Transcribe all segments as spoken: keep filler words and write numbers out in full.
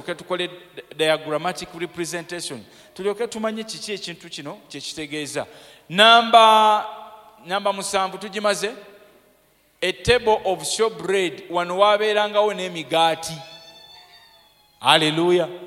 tulyoke tukole diagrammatic representation tulyoke tumanye kiki ekintu kino kyekitegeeza. Namba namba musanvu tugimaze. A table of showbread, wano wabeerangawo n'emigaati. Haleluya.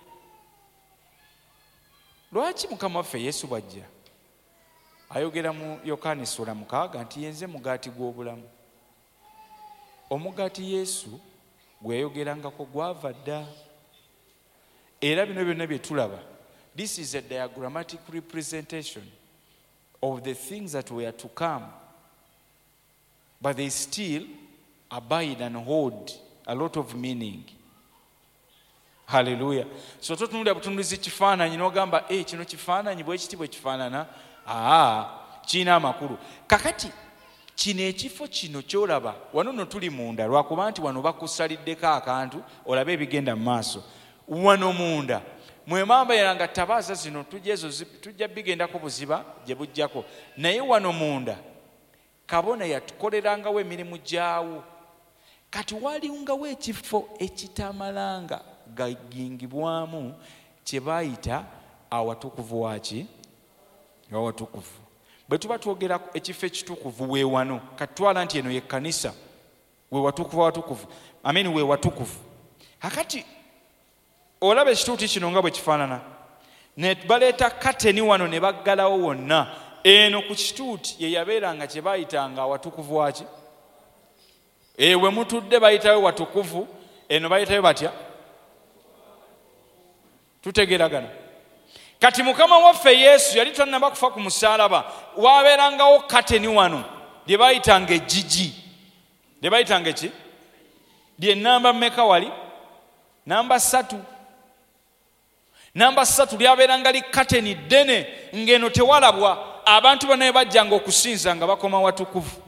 Lwaki Mukama waffe Yesu bw'ajja ayogera mu Yokaana essula mukaaga nti yenze mugaati gw'obulamu? Omugaati Yesu gwe yayogerangako gwava dda. Era bino byonna bye tulaba, this is a diagrammatic representation of the things that were to come, but they still abide and hold a lot of meaning. Hallelujah. So tutunulira butunulizi kifaananyi n'ogamba eh kino kifaananyi bwe kiti bwe kifaanana, aa kiina amakulu. Kakati kino ekifo kino kyolaba wano no tuli munda, lwakuba nti wano bakusaliddeko akantu olabe ebigenda mu maaso. Wano munda mwe mamba yanga tabaaza zino tujezo tujja bigendako buziba gye bujjako, naye wano munda kabona yatukolerangawo emirimu gyawo. Kati waliungawo ekifo ekitamalanga gagingibwamu kye bayita awatukuvu waki awatukuvu. Bwe tuba twogera ekifo ekitukuvu we wano, katwala nti eno ye kanisa we watukuvu watukuvu, amen, we watukuvu. Hakati olaba ekituuti kino nga bwe kifaanana, ne baleeta kateni wano ne baggalawo wonna. Eno ku kituuti ye yabeeranga kye bayitanga awatukuvu waki, ewe mutudde bayitayo watukuvu, eno bayitayo batya? Tutegeragana. Kati Mukama waffe Yesu yali tannaba kufa ku musaalaba, wabeerangawo kateni wano lye bayitanga ejjiji. Lye bayitanga eki? Lye namba mmeka wali? Namba ssatu. Namba ssatu lyabeeranga li kateni ddene, ng'eno tewalabwa. Abantu bonna bajjanga okusinza nga bakoma watukuvu.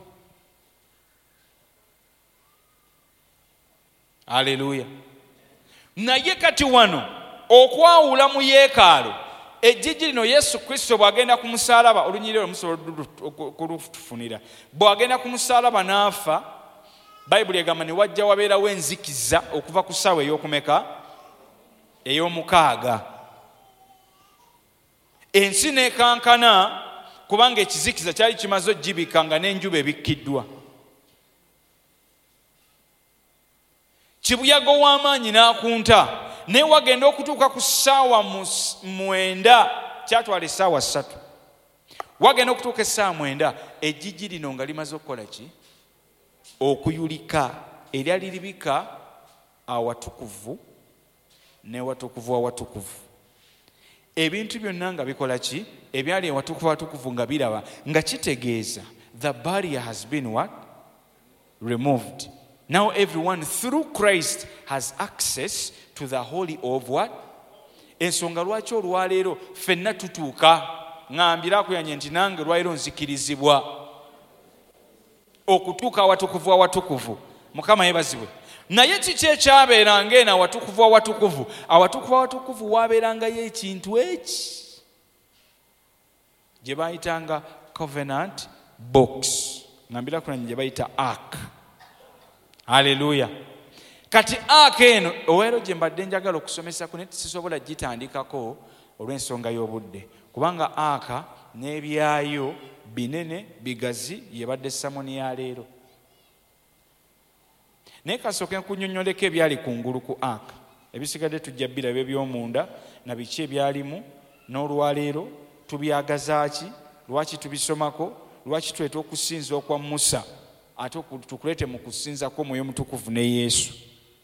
Haleluya. Naye kati wano okwawula mu yeekaalu, ejjiji lino Yesu Kristo bw'agenda ku musaalaba, olunyiriro olumusolo kulufunira, bw'agenda ku musaalaba n'afa, Bayibuli egamba ne wajja wabeerawo enzikiza okuva ku ssaawa ey'okumeka? Ey'omukaaga. Ensi n'ekankana kubanga ekizikiza kyali kimaze ogibika nga n'enjuba ebikkiddwa. Kibuyaga w'amaanyi n'akunta, naye wagenda okutuuka ku ssaawa mwenda, kyatwala essaawa ssatu. Wagenda okutuuka essaawa mwenda, ejjiji lino nga limaze okukola ki? Okuyulika. Eryali libika awatukuvu ne watukuvu awatukuvu. Ebintu byonna nga bikola ki? Ebyali awatukuvu awatukuvu nga biraba, nga kitegeeza the barrier has been what? Removed. Now everyone through Christ has access to the holy of what? Ensonga lwaki olwaleero ffenna tutuuka, ngambiraku yanye nti nange lwaleero nzikirizibwa okutuuka awatukuvu awatukuvu. Mukama yebazibwe. Naye kiki ekyabeeranga eno awatukuvu awatukuvu? Awatukuvu awatukuvu wabeerangayo ekintu eki gye bayitanga covenant box, ngambiraku yanye gye bayita ark. Haleluya. Kati ark eno oweero gye mbadde njagala okusomesa ku neti sisobola gitandikako olw'ensonga y'obudde, kubanga ark n'ebyayo binene bigazi yebadde samoni ya leero. Naye kasooke nkunnyonnyoleko ebyali kungulu ku ark. Ebisigadde tujja biraba eby'omunda na biki ebyalimu, n'olwaleero tubyagazaaki, lwaki tubisomako, lwaki tweta okusinza okwa Musa ate tukulete mu kusinzako Omwoyo Mutukuvu ne Yesu.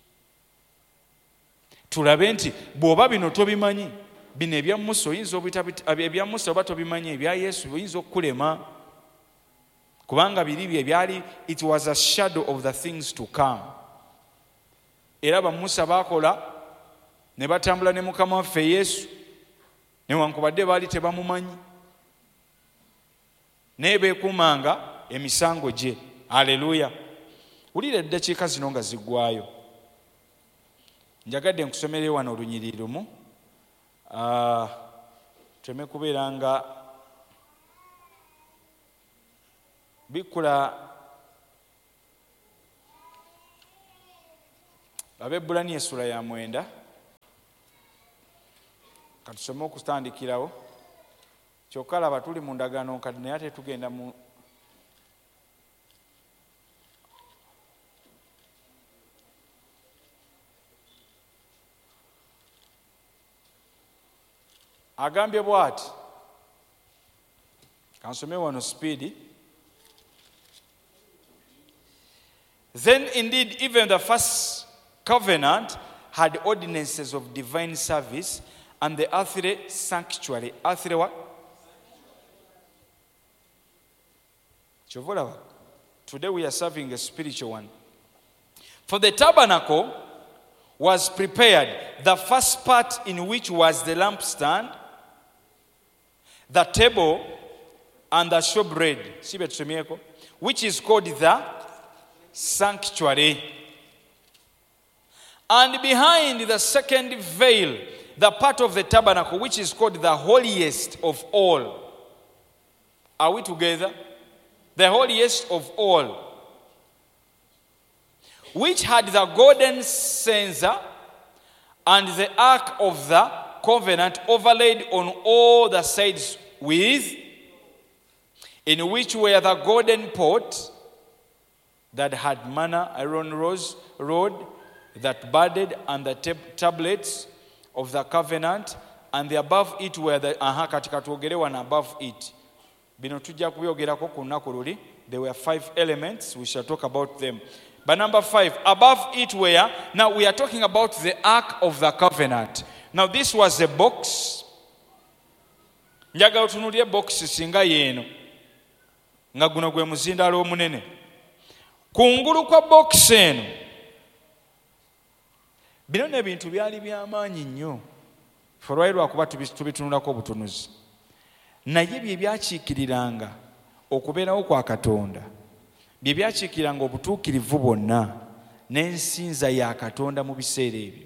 Tulabe nti bw'oba bino tobimanyi, bino ebya Musa oyinza obita ebya Musa oba tobimanyi, ebya Yesu oyinza okukulema, kubanga biri bye byali, it was a shadow of the things to come. Era ba Musa bakola ne batambula ne Mukama waffe Yesu, newankubadde baali tebamumanyi, naye beekumanga emisango gye. Haleluya. Wulira eddakiika zino nga ziggwayo. Njagadde nkusomere wano olunyiriri lumu. Uh, teme kubeera nga bikula Abebbulaniya essula ya mwenda katusome okutandikirawo kyokka laba tuli mu ndagaano kati naye ate tugenda mu agambye bw'ati kansome wano speedi. Then indeed even the first covenant had ordinances of divine service and the earthly sanctuary. Earthly what? Today we are serving a spiritual one. For the tabernacle was prepared, the first part in which was the lampstand, the table, and the showbread, which is called the sanctuary. And behind the second veil, the part of the tabernacle, which is called the holiest of all. Are we together? The holiest of all, which had the golden censer and the ark of the covenant overlaid on all the sides with, in which were the golden pot that had manna, Aaron rose, rod that budded, and the tab- tablets of the covenant, and the above it were the aha katika tuogere and above it. Bino tujja kubyogerako ku nnaku luli. There were five elements. We shall talk about them. But number five, above it were, now we are talking about the ark of the covenant. Now this was a box. Njagala otunuulire box singa yeeno nga guno gwe muzindaalo omunene. Kungulu kwa box eno bino n'ebintu byali by'amaanyi nnyo olwali lwakuba tubitunulako obutunuzi, naye bye byakiikiriranga okubeerawo kwa Katonda, bye byakiikiriranga obutuukirivu bwonna n'ensinza ya Katonda mu biseera ebyo.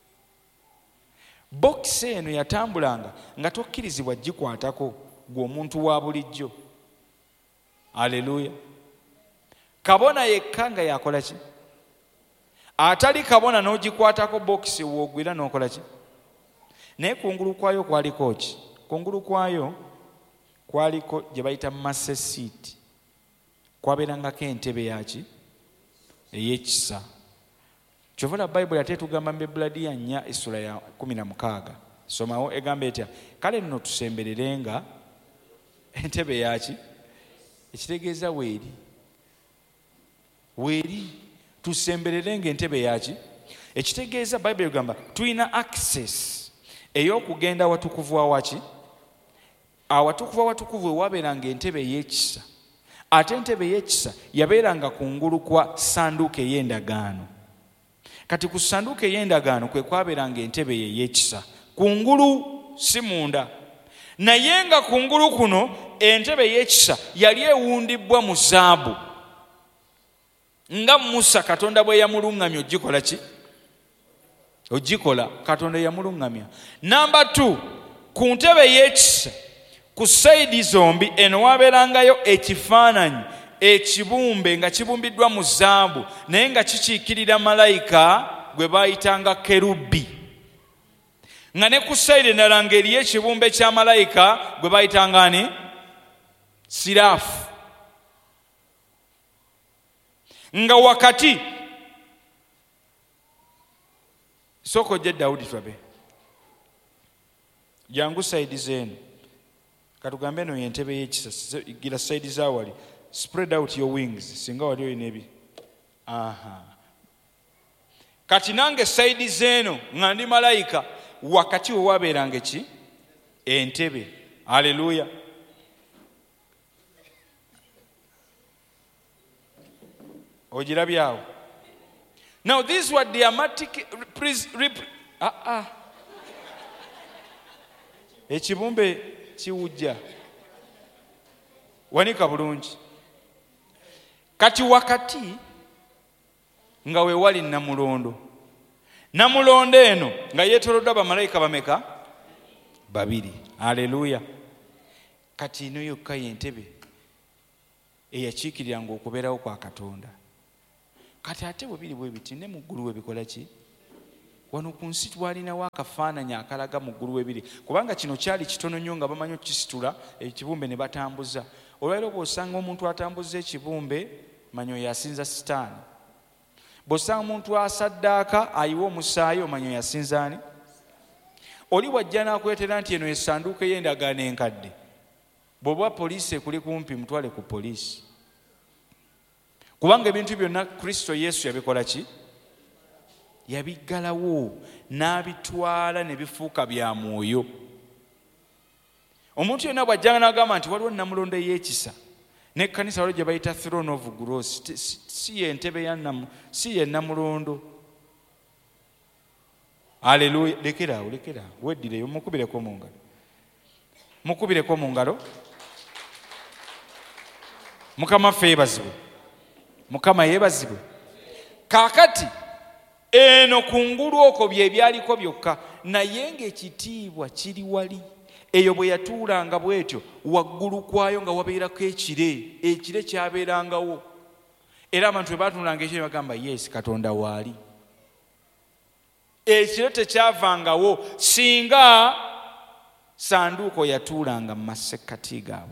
Box eno yatambulanga nga tokkirizibwa gikwatako gwe omuntu wa bulijjo. Aleluya. Kabona yekka nga yakola ki? Atali kabona n'ogikwatako box woogwira n'okola ki? Naye kungulu kwayo kwaliko ki? Kungulu kwayo kwaliko gye bayita master seat. Kwabeerangako entebe yaki? Ey'ekisa. Kyova Bayibuli ate tugamba mu Ebuladiya nnya essula ya kumi na mukaaga. Somawo egamba etya? Kale nno tusembererenga entebe yaki? Ekitegeeza weeri. Weeri tusembererenga entebe yaki? Ekitegeeza Bayibuli egamba tulina access ey'okugenda watukuvu waki? Awatukuvu watukuvu ewabeeranga entebe ey'ekisa. Ate entebe ey'ekisa yabeeranga kungulu kwa sanduuko ey'endagaano. Kati ku sanduuko ey'endagaano kwe kwabeeranga entebe ey'ekisa. Kungulu si munda. Naye nga kungulu kuno entebe ey'ekisa yali ewundibbwa mu zaabu. Nga Musa Katonda bwe yamulungamya ogikola ki? Ogikola Katonda yamulungamya. Number two, ku ntebe ey'ekisa ku sayidi zombi eno wabeerangayo ekifaananyi ekibumbe nga kibumbiddwa mu zaabu naye nga kikiikirira malayika gwe baayitanga kerubi. Nga ne ku sayidi endala ng'eriyo ekibumbe kya malayika gwe baayitanga ani? Siraafu. Nga wakati soko je Daudi twabe jangu sayidi zenu katugambe no yentebe y'ekisa gira sayidi za wali spread out your wings singa wali oyina ebi aha kati nange sayidi zeno nga ndi malayika wakati we wabeeranga ki? Entebe. Haleluya. Ojirabyawo. Now these were dramatic ah ah ekibumbe kiwujja wanika bulungi. Kati wakati nga we wali namulondo. Namulondo eno nga yeetoloddwa bamalayika bameka? Babiri. Haleluya. Kati ino yokka y'entebe eyakiikiriranga okubeerawo kwa Katonda. Kati ate bwe biri bwe biti ne mu ggulu we bikola ki? wano ku nsi twalinawo akafaananyi akalaga mu ggulu webiri, kubanga kino kyali kitono nnyo nga bamanyi okukisitula ekibumbe ne batambuza. Olwaleero bw'osanga omuntu atambuza ekibumbe, manyi oyo asinza sitaani. Bw'osanga omuntu asaddaaka ayiwa omusaayi, omanyi oyo asinza ani? Oli wajja n'akwetera nti eno essanduuko ey'endagaano enkadde, bw'oba poliisi ekuli kumpi, mutwale ku poliisi. Kubanga ebintu byonna Kristo Yesu yabikola ki? Yabiggalawo n'abitwala ne bifuuka bya mwoyo. Omuntu yenna bw'ajjanga n'agamba nti waliwo Namulondo ey'ekisa, n'ekkanisa waliwo gye bayita throne of grace, si ye ntebe ya Namu, si ye Namulondo. Haleluya. Lekeraawo, lekeraawo, weddireyo, mukubireko mu ngalo, mukubireko mu ngalo. Mukama ffe yeebazibwe, Mukama yeebazibwe. Kaakati eno kungulu okwo bye byaliko byokka, naye ng'ekitiibwa kiri wali. Eyo bwe yatuulanga bw'etyo, waggulu kwayo nga wabeerako ekire, ekire kyabeerangawo. Era abantu bwe baatuulanga ekyo bagamba yes, Katonda waali. Ekire tekyavangawo singa sanduuko yatuulanga mu masekkati gaabwe.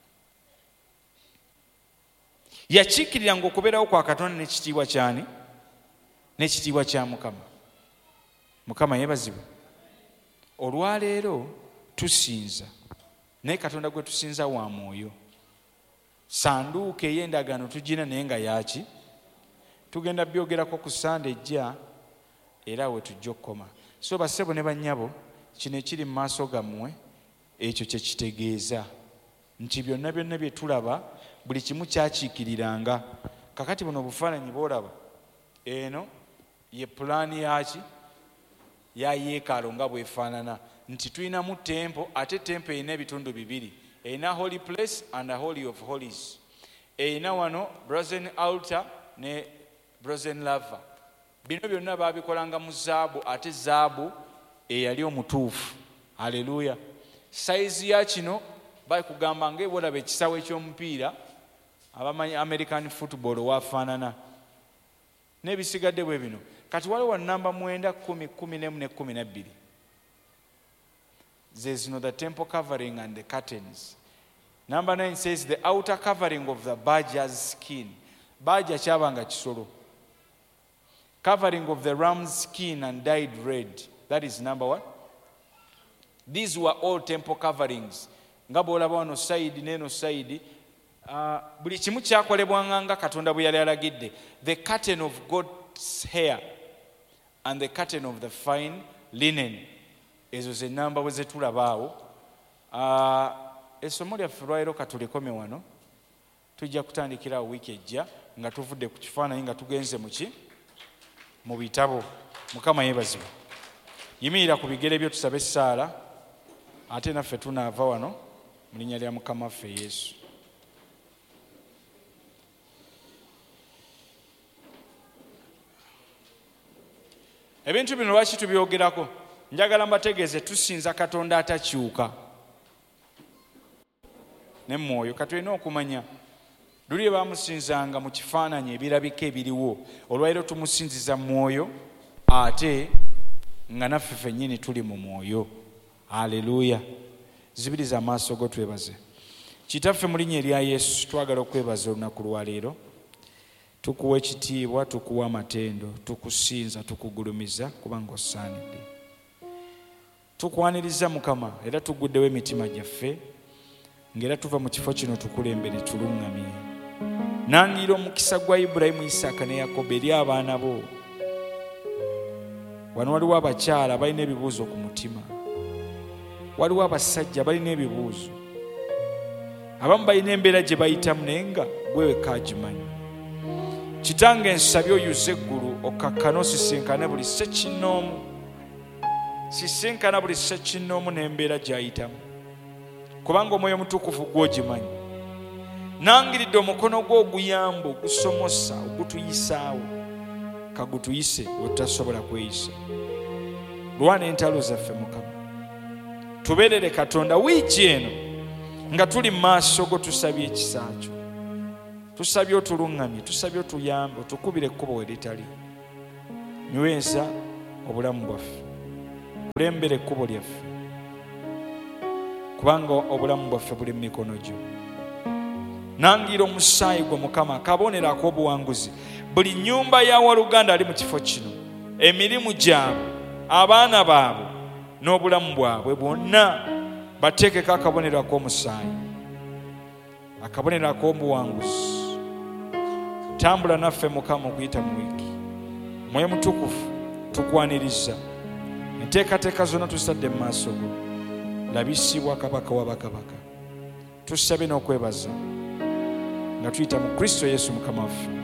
Yakiikiriranga okubeerawo kwa Katonda n'ekitiibwa kyani? N'ekitiibwa kya Mukama. Mukama yeebazibwe. Olwaleero tusinza, naye Katonda gwe tusinza wa mwoyo. Sanduuko ey'endagaano tugina naye nga yaki? Tugenda byogerako ku Sande ejja, era we tujja okukoma. So bassebo ne bannyabo, kino ekiri mu maaso gammwe, ekyo kye kitegeeza nti byonna byonna bye tulaba, buli kimu kyakiikiriranga. Kakati buno obufaananyi bw'olaba, eno ye pulaani yaki? Ya yeekaalu nga bwefaanana, nti tulinamu tempo, ate tempo erina ebitundu bibiri. Erina holy place and a holy of holies. Erina wano brazen altar ne brazen laver. Bino byonna baabikolanga mu zaabu, ate zaabu eyali omutuufu. Haleluya. Saizi ya kino bakugamba ng'ebwolaba ekisawo eky'omupiira abamanyi American football waafaanana. N'ebisigadde bwe bino. Kati waliwo namba mwenda, kumi, kumi n'emu ne kumi na bbiri. There's no the temple covering and the curtains. Number nine says the outer covering of the badger's skin. Badger kyabanga kisolo. Covering of the ram's skin and dyed red. That is number one. These were all temple coverings. Nga bw'olaba wano side n'eno side, uh, buli kimu kyakolebwanga nga Katonda bwe yali alagidde. The curtain of God's hair and the curtain of the fine linen. Ezo ze namba bwe zetulabaawo. Uh, essomo lyaffe lwaliro katulekome wano. Tujja kutandikira wiiki ejja nga tuvudde ku kifaananyi nga tugenze mu ki? Mu bitabo. Mukama yeebazibwe. Yimirira ku bigere byo tusabe essaala, ate naffe tunaava wano mu linnya lya Mukama waffe Yesu. Ebintu bino lwaki tubyogerako? Njagala mbategeeze tusinza Katonda atakyuka ne mwoyo. Katulina okumanya luli baamusinzanga mu kifaananyi ebirabika ebiriwo, olwaliro tumusinziza mwoyo ate nga naffe ffennyini tuli mu mwoyo. Haleluya. Zibiriza amaaso go twebaze. Kitaffe mu linnya erya Yesu twagala okwebaza olunaku lwaleero. Tukuwa ekitiibwa, tukuwa amatendo, tukusinza, tukugulumiza kubanga osaanidde. Tukwaniriza Mukama era tuguddewo emitima gyaffe, ng'era tuva mu kifo kino tukulembere tuluŋŋamye. Nangira omukisa gwa Ibulayimu, Isaaka ne Yakobo eri abaana bo. Wano waliwo abakyala balina ebibuuzo ku mutima, waliwo abasajja balina ebibuuzo, abamu balina embeera gye bayitamu naye nga gwe wekka agimanyi. Kitange nsabye oyuze eggulu okakkane osisinkane buli ssekinnoomu, sisinkana buli ssekinnoomu n'embeera gy'ayitamu, kubanga Omwoyo Mutukuvu gw'ogimanyi. Nangiridde omukono gwo oguyamba, ogusomosa, ogutuyisaawo, kagutuyise wetutasobola kweyisa. Lwana entalo zaffe Mukama, tubeerere Katonda wiiki eno nga tuli mu maaso go, tusabye ekisa kyo, tusabye otuluŋŋamye, tusabye otuyambe, otukubire ekkubo we litali. Nyweza obulamu bwaffe, kulembera ekkubo lyaffe, kubanga obulamu bwaffe buli mu mikono gyo. Nangira omusaayi gwe Mukama kabonero ak'obuwanguzi buli nnyumba ya waluganda ali mu kifo kino, emirimu gyabwe, abaana baabwe n'obulamu bwabwe bwonna bateekeko akabonero ak'omusaayi, akabonero ak'obuwanguzi. Tambula naffe Mukama okuyita mu wiiki. Mwoyo Mutukuvu tukwaniriza enteekateeka zonna tusadde mu maaso go, labisibwa kabaka wa bakabaka. Tusabe n'okwebaza nga tuyita mu Kristo Yesu Mukama waffe.